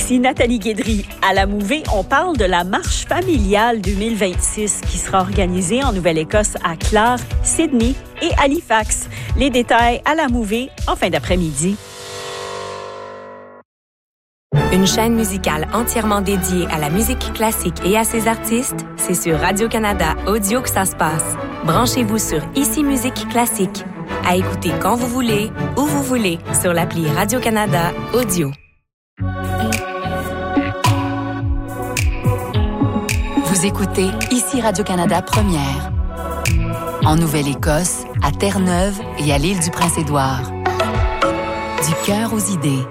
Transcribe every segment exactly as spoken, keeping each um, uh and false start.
Ici Nathalie Guédry. À la Mouvée, on parle de la marche familiale deux mille vingt-six qui sera organisée en Nouvelle-Écosse à Clare, Sydney et Halifax. Les détails à la Mouvée en fin d'après-midi. Une chaîne musicale entièrement dédiée à la musique classique et à ses artistes, c'est sur Radio-Canada Audio que ça se passe. Branchez-vous sur Ici Musique Classique. À écouter quand vous voulez, où vous voulez, sur l'appli Radio-Canada Audio. Vous écoutez Ici Radio-Canada Première. En Nouvelle-Écosse, à Terre-Neuve et à l'île du Prince-Édouard. Du cœur aux idées.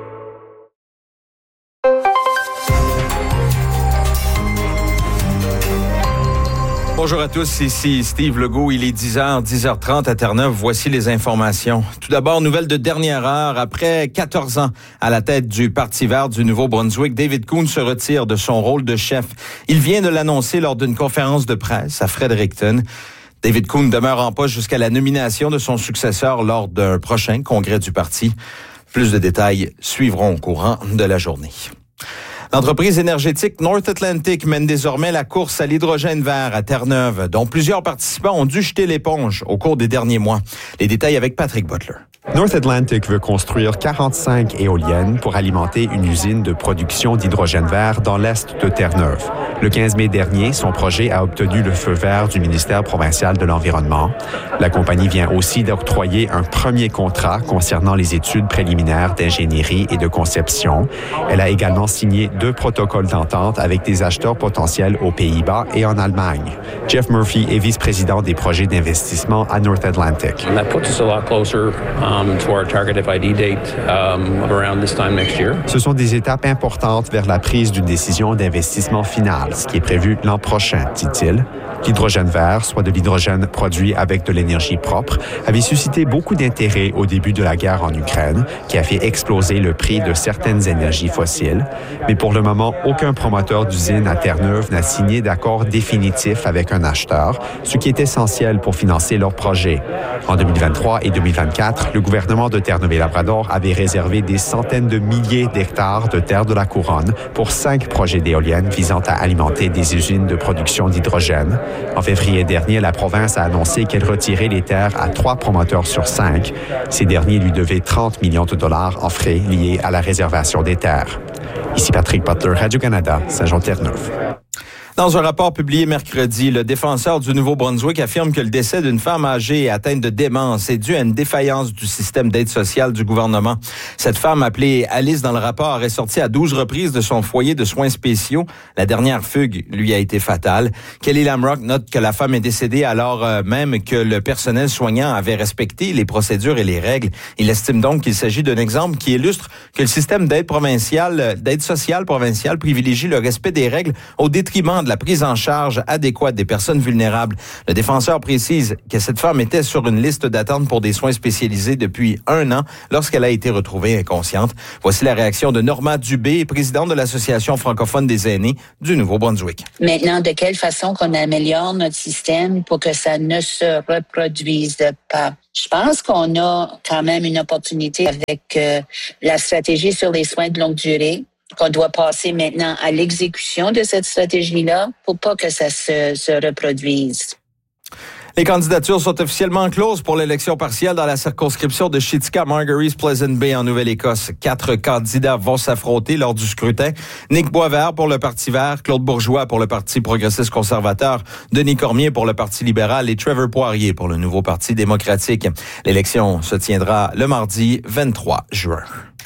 Bonjour à tous, ici Steve Legault. Il est dix heures, dix heures trente à Terre-Neuve. Voici les informations. Tout d'abord, nouvelle de dernière heure. Après quatorze ans à la tête du Parti vert du Nouveau-Brunswick, David Coon se retire de son rôle de chef. Il vient de l'annoncer lors d'une conférence de presse à Fredericton. David Coon demeure en poste jusqu'à la nomination de son successeur lors d'un prochain congrès du parti. Plus de détails suivront au courant de la journée. L'entreprise énergétique North Atlantic mène désormais la course à l'hydrogène vert à Terre-Neuve, dont plusieurs participants ont dû jeter l'éponge au cours des derniers mois. Les détails avec Patrick Butler. North Atlantic veut construire quarante-cinq éoliennes pour alimenter une usine de production d'hydrogène vert dans l'est de Terre-Neuve. Le quinze mai dernier, son projet a obtenu le feu vert du ministère provincial de l'Environnement. La compagnie vient aussi d'octroyer un premier contrat concernant les études préliminaires d'ingénierie et de conception. Elle a également signé deux protocoles d'entente avec des acheteurs potentiels aux Pays-Bas et en Allemagne. Jeff Murphy est vice-président des projets d'investissement à North Atlantic. And that puts us a lot closer um, to our target F I D date um, around this time next year. Ce sont des étapes importantes vers la prise d'une décision d'investissement finale, ce qui est prévu l'an prochain, dit-il. L'hydrogène vert, soit de l'hydrogène produit avec de l'énergie propre, avait suscité beaucoup d'intérêt au début de la guerre en Ukraine, qui a fait exploser le prix de certaines énergies fossiles. Mais pour le moment, aucun promoteur d'usine à Terre-Neuve n'a signé d'accord définitif avec un acheteur, ce qui est essentiel pour financer leur projet. En deux mille vingt-trois et deux mille vingt-quatre, le gouvernement de Terre-Neuve-et-Labrador avait réservé des centaines de milliers d'hectares de terre de la Couronne pour cinq projets d'éoliennes visant à alimenter des usines de production d'hydrogène. En février dernier, la province a annoncé qu'elle retirait les terres à trois promoteurs sur cinq. Ces derniers lui devaient trente millions de dollars en frais liés à la réservation des terres. Ici Patrick Butler, Radio-Canada, Saint-Jean-Terre-Neuve. Dans un rapport publié mercredi, le défenseur du Nouveau-Brunswick affirme que le décès d'une femme âgée atteinte de démence est dû à une défaillance du système d'aide sociale du gouvernement. Cette femme, appelée Alice dans le rapport, est sortie à douze reprises de son foyer de soins spéciaux. La dernière fugue lui a été fatale. Kelly Lamrock note que la femme est décédée alors même que le personnel soignant avait respecté les procédures et les règles. Il estime donc qu'il s'agit d'un exemple qui illustre que le système d'aide provinciale, d'aide sociale provinciale privilégie le respect des règles au détriment de la prise en charge adéquate des personnes vulnérables. Le défenseur précise que cette femme était sur une liste d'attente pour des soins spécialisés depuis un an lorsqu'elle a été retrouvée inconsciente. Voici la réaction de Norma Dubé, présidente de l'Association francophone des aînés du Nouveau-Brunswick. Maintenant, de quelle façon qu'on améliore notre système pour que ça ne se reproduise pas? Je pense qu'on a quand même une opportunité avec euh, la stratégie sur les soins de longue durée, qu'on doit passer maintenant à l'exécution de cette stratégie-là pour pas que ça se, se reproduise. Les candidatures sont officiellement closes pour l'élection partielle dans la circonscription de Shitzka-Margaries Pleasant Bay en Nouvelle-Écosse. Quatre candidats vont s'affronter lors du scrutin. Nick Boisvert pour le Parti vert, Claude Bourgeois pour le Parti progressiste conservateur, Denis Cormier pour le Parti libéral et Trevor Poirier pour le nouveau Parti démocratique. L'élection se tiendra le mardi vingt-trois juin.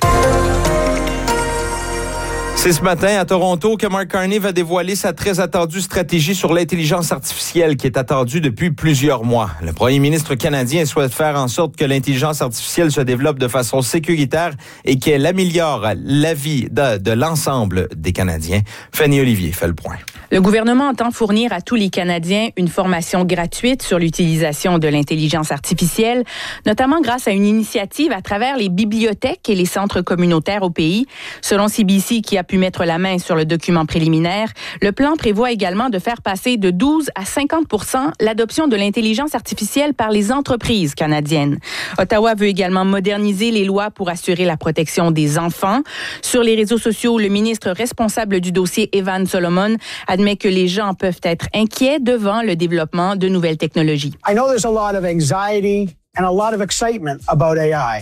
C'est ce matin à Toronto que Mark Carney va dévoiler sa très attendue stratégie sur l'intelligence artificielle qui est attendue depuis plusieurs mois. Le premier ministre canadien souhaite faire en sorte que l'intelligence artificielle se développe de façon sécuritaire et qu'elle améliore la vie de, de l'ensemble des Canadiens. Fanny Olivier fait le point. Le gouvernement entend fournir à tous les Canadiens une formation gratuite sur l'utilisation de l'intelligence artificielle, notamment grâce à une initiative à travers les bibliothèques et les centres communautaires au pays. Selon C B C, qui a pu mettre la main sur le document préliminaire, le plan prévoit également de faire passer de douze à cinquante pour cent l'adoption de l'intelligence artificielle par les entreprises canadiennes. Ottawa veut également moderniser les lois pour assurer la protection des enfants. Sur les réseaux sociaux, le ministre responsable du dossier, Evan Solomon, admet que les gens peuvent être inquiets devant le développement de nouvelles technologies. I know there's a lot of anxiety and a lot of excitement about A I.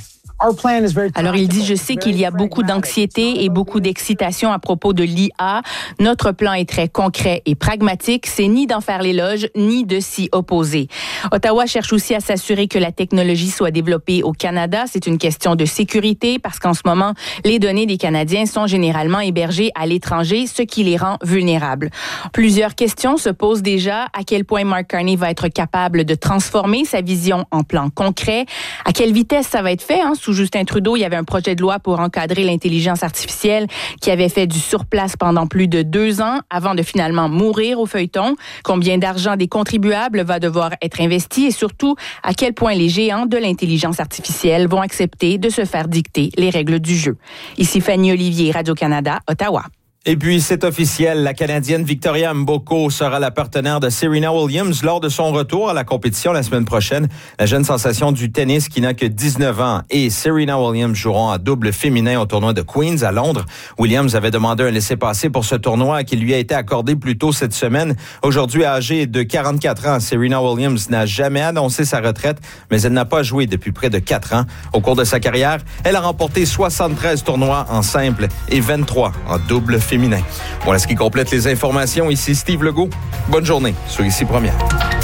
Alors, il dit, je sais qu'il y a beaucoup d'anxiété et beaucoup d'excitation à propos de l'I A. Notre plan est très concret et pragmatique. C'est ni d'en faire l'éloge, ni de s'y opposer. Ottawa cherche aussi à s'assurer que la technologie soit développée au Canada. C'est une question de sécurité parce qu'en ce moment, les données des Canadiens sont généralement hébergées à l'étranger, ce qui les rend vulnérables. Plusieurs questions se posent déjà. À quel point Mark Carney va être capable de transformer sa vision en plan concret? À quelle vitesse ça va être fait, hein? Sous Justin Trudeau, il y avait un projet de loi pour encadrer l'intelligence artificielle qui avait fait du surplace pendant plus de deux ans avant de finalement mourir au feuilleton. Combien d'argent des contribuables va devoir être investi et surtout à quel point les géants de l'intelligence artificielle vont accepter de se faire dicter les règles du jeu. Ici Fanny Olivier, Radio-Canada, Ottawa. Et puis, c'est officiel, la Canadienne Victoria Mboko sera la partenaire de Serena Williams lors de son retour à la compétition la semaine prochaine. La jeune sensation du tennis qui n'a que dix-neuf ans et Serena Williams joueront en double féminin au tournoi de Queens à Londres. Williams avait demandé un laissez-passer pour ce tournoi qui lui a été accordé plus tôt cette semaine. Aujourd'hui, âgée de quarante-quatre ans, Serena Williams n'a jamais annoncé sa retraite, mais elle n'a pas joué depuis près de quatre ans. Au cours de sa carrière, elle a remporté soixante-treize tournois en simple et vingt-trois en double féminin. Voilà ce qui complète les informations. Ici Steve Legault. Bonne journée sur Ici Première.